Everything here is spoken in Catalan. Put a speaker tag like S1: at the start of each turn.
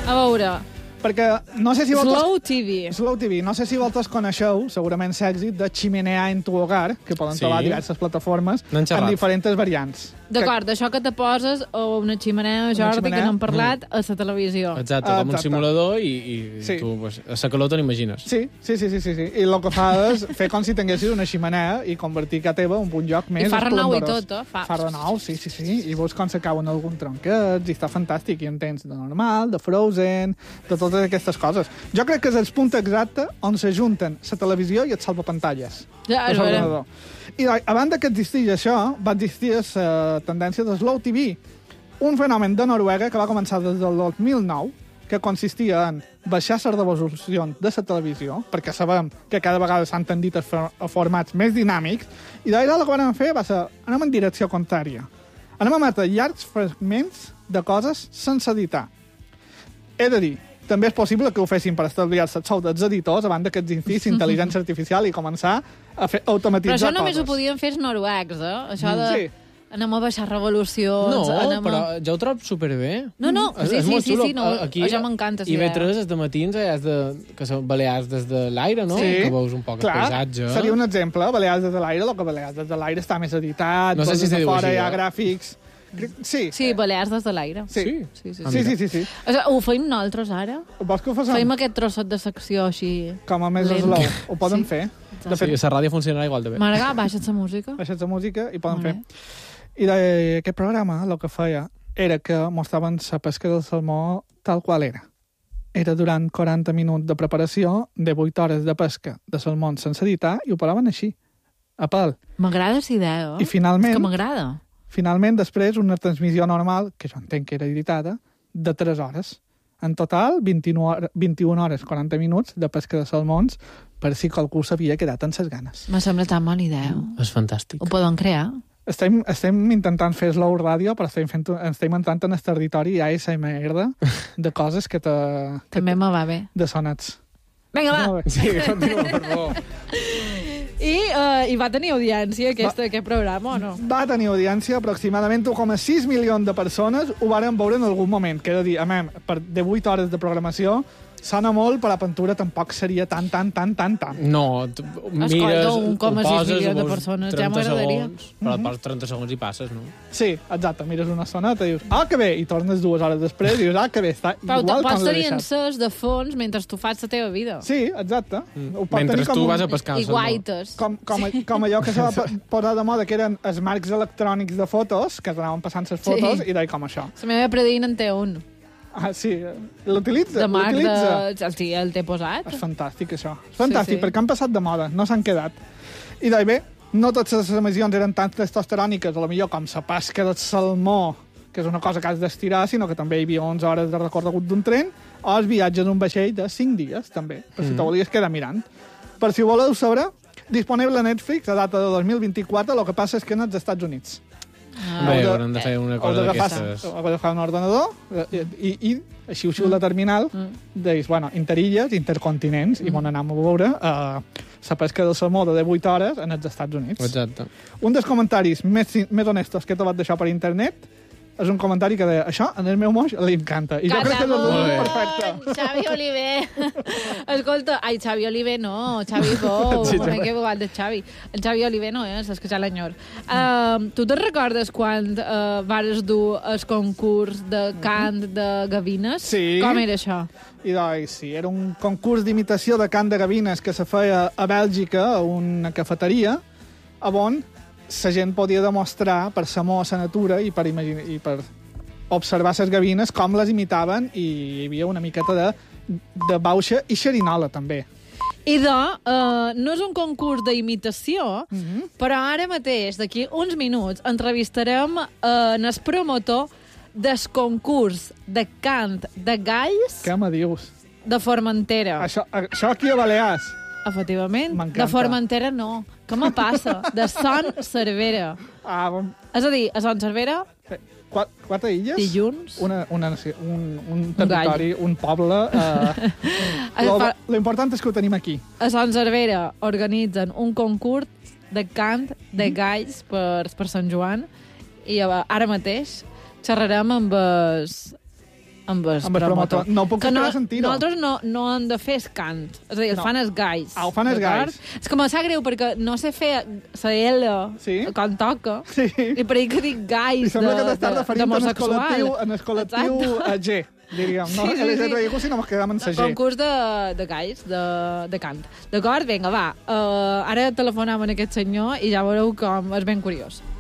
S1: A veure...
S2: Perquè no sé si vosaltres...
S1: Slow TV.
S2: No sé si vosaltres coneixeu, segurament l'èxit de Chimenea en tu hogar, que poden trobar a diverses plataformes en diferents variants.
S1: D'acord, això que te poses a una ximenea, Jordi, que n'hem parlat, a la televisió.
S3: Exacte, com un simulador i tu a la calor te n'imagines.
S2: Sí. I el que fa és fer com si tinguessis una ximenea i convertir casa teva en un lloc més esplendorós.
S1: I fa renou i tot,
S2: Fa renou, sí. I veus com s'acaben algun tronquets i està fantàstic. I en tens de normal, de Frozen, de totes aquestes coses. Jo crec que és el punt exacte on s'ajunten la televisió i el salvapantalles.
S1: Ja, és vera.
S2: I a banda que existeix això, va existir la tendència de Slow TV, un fenomen de Noruega que va començar des del 2009, que consistia en baixar les resolucions de la televisió, perquè sabem que cada vegada s'han tendit a formats més dinàmics, i d'allà el que vam fer va ser anem en direcció contrària. Anem a emetre llargs fragments de coses sense editar. He de dir, també és possible que ho fessin per estalviar el sou dels editors abans que existís intel·ligència artificial i començar a fer automatitzar coses.
S1: Però això només ho podien fer els noruecs, Això de... Sí. Anem a baixar revolucions...
S3: Però jo ho trobo superbé.
S1: Sí, aquí, això m'encanta.
S3: IB3 és de matins, que són Balears des de l'aire, no?
S2: Sí,
S3: que veus un poc el paisatge.
S2: Seria un exemple, Balears des de l'aire, el que Balears des de l'aire està més editat,
S3: no sé si se diu
S2: fora
S3: així,
S2: hi ha gràfics...
S1: Sí, Balears des de l'aire.
S2: Sí.
S1: Ho feim nosaltres, ara?
S2: Vols que ho facem?
S1: Feim aquest trossot de secció així...
S2: Com a més slow. Ho poden fer.
S3: De fet, la ràdio funcionarà igual de bé.
S1: Marga, baixa't la música.
S2: Baixa't la música i poden fer. I d'aquest programa el que feia era que mostraven la pesca del salmó tal qual era. Era durant 40 minuts de preparació de 8 hores de pesca de salmons sense editar i ho paraven així, a pèl.
S1: M'agrada la idea,
S2: I finalment...
S1: És que m'agrada.
S2: Finalment, després, una transmissió normal, que jo entenc que era editada, de 3 hores. En total, 21 hores, 40 minuts de pesca de salmons per si qualcú s'havia quedat amb ses ganes.
S1: Me sembla tan bona idea.
S3: És fantàstic.
S1: Ho poden crear.
S2: Estem intentant fer slow ràdio, però estem entrant en el territori ASMR de coses que te...
S1: També me va bé.
S2: De sonets.
S1: Vinga, va!
S3: Sí, continua, per favor.
S1: I va tenir audiència aquest programa, o no?
S2: Va tenir audiència, aproximadament 1,6 milions de persones ho varen veure en algun moment. Que he de dir, de 8 hores de programació, sona molt, però la pintura tampoc seria tan.
S3: No, mires, ho poses,
S1: milions de persones, ja m'agradaria.
S3: Però poses 30 segons i passes, no?
S2: Sí, exacte, mires una soneta i dius, que bé, i tornes 2 hores després i dius, que bé, està igual com l'he deixat.
S1: Pots tenir encès de fons mentre tu fas la teva vida.
S2: Sí, exacte.
S3: Mentre tu vas a pescar.
S1: I guaites.
S2: Com allò que s'ha posat de moda, que eren els marcs electrònics de fotos, que t'anaven passant les fotos, i deia com això.
S1: La meva predina en té un.
S2: Sí, l'utilitza.
S1: De marc el té posat.
S2: És fantàstic, això. És fantàstic, perquè han passat de moda, no s'han quedat. I doncs bé, no totes les emissions eren tan testosteròniques, a lo millor com la pesca del salmó, que és una cosa que has d'estirar, sinó que també hi havia 11 hores de recorregut d'un tren, o els viatges d'un vaixell de 5 dies, també, per si te volies quedar mirant. Per si ho voleu saber, disponible a Netflix a data de 2024, el que passa és que en els Estats Units.
S3: Bé, haurem de fer una cosa d'aquestes.
S2: Heu d'agafar un ordenador i així la terminal, deis, interilles, intercontinents, i bon anem a veure la pesca del salmó de 8 hores en els Estats Units.
S3: Exacte.
S2: Un dels comentaris més honestos que he trobat d'això per internet és un comentari que deia, això en el meu moix li encanta. I jo crec que és el perfecte.
S1: Xavi Oliver. Escolta, Xavi Oliver no, Xavi Pou. M'he equivocat de Xavi. El Xavi Oliver no és que ja l'enyor. Tu te'n recordes quan vares dur el concurs de cant de gavines?
S2: Sí.
S1: Com era això?
S2: I doncs, sí, era un concurs d'imitació de cant de gavines que se feia a Bèlgica, a una cafeteria, on la gent podia demostrar per l'amor a la natura i per observar les gavines com les imitaven, i hi havia una miqueta de bauxa i xerinola, també.
S1: I no és un concurs d'imitació, però ara mateix, d'aquí uns minuts, entrevistarem el promotor del concurs de cant de galls...
S2: Què me dius?
S1: De Formentera.
S2: Això aquí a Balears.
S1: Efectivament. De Formentera no. Què me passa? De Son Cervera. És a dir, a Son Cervera...
S2: 4 illes?
S1: Dilluns.
S2: Un territori, un poble... L'important és que ho tenim aquí.
S1: A Son Cervera organitzen un concurs de cant de galls per Sant Joan, i ara mateix xerrarem amb amb el promotor.
S2: No puc esperar a sentir-ho.
S1: Nosaltres no hem de fer cant. És a dir, el fan els gais.
S2: Ho fan els gais.
S1: És que me sap greu perquè no sé fer la L quan toca.
S2: Sí.
S1: I per ahir que dic gais
S2: I sembla que t'estàs referint en el col·lectiu G, diríem. No? Sí. LGTBI, si no ens quedem en la G.
S1: Concurs de gais, de cant. D'acord? Vinga, va. Ara telefonem a aquest senyor i ja veureu com és ben curiós.